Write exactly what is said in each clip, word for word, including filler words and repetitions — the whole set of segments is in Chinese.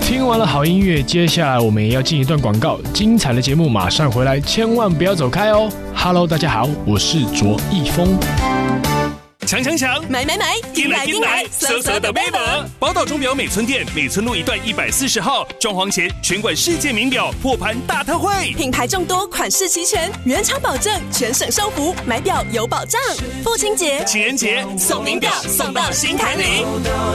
听完了好音乐，接下来我们也要进一段广告，精彩的节目马上回来，千万不要走开哦。Hello， 大家好，我是卓一峰。 抢抢抢！ 买买买！ 进来进来！色色的美门！宝岛钟表美村店美村路一段一百四十号，装潢前全馆世界名表破盘大特惠， 品牌众多，款式齐全，原厂保证，全省收服，买表有保障。父亲节、 情人节送名表，送到心坎里。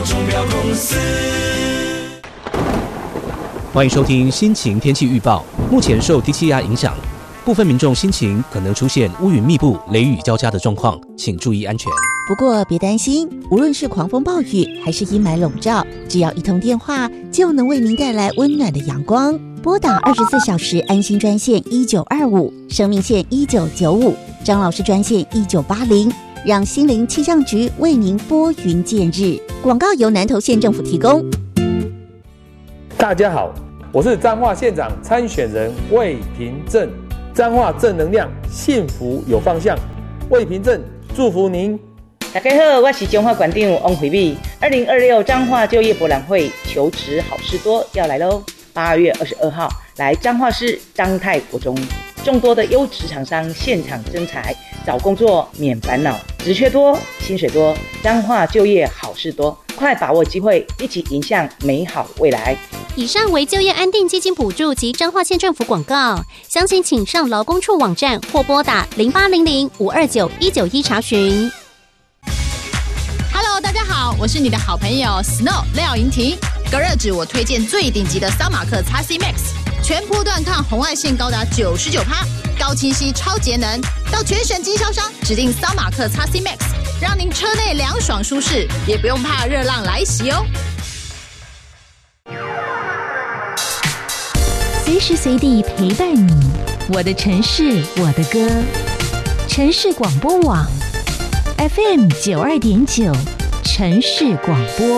欢迎收听心情天气预报。目前受低气压影响，部分民众心情可能出现乌云密布、雷雨交加的状况，请注意安全。 不过别担心，无论是狂风暴雨还是阴霾笼罩，只要一通电话就能为您带来温暖的阳光。拨打二十四小时安心专线一九二五，生命线一九九五，张老师专线一九八零，让心灵气象局为您拨云见日。广告由南投县政府提供。 大家好，我是彰化县长参选人魏平正。彰化正能量，幸福有方向。魏平正祝福您。 大家好，我是彰化馆长王惠美。二零二六彰化就业博览会求职好事多要来喽！八月二十二号来彰化市彰泰国中，众多的优质厂商现场征才，找工作免烦恼，职缺多，薪水多，彰化就业好事多，快把握机会，一起迎向美好未来。 以上为就业安定基金补助及彰化县政府广告，详情请上劳工处网站或拨打零八零零五二九一九一查询。 Hello， 大家好，我是你的好朋友 Snow 廖莹婷。隔热纸我推荐最顶级的桑马克 X C Max， 全波段抗红外线高达 百分之九十九， 高清晰超节能，到全省经销商指定桑马克 X C Max， 让您车内凉爽舒适，也不用怕热浪来袭哦。 随时随地陪伴你，我的城市，我的歌。城市广播网 F M 九二点九，城市广播。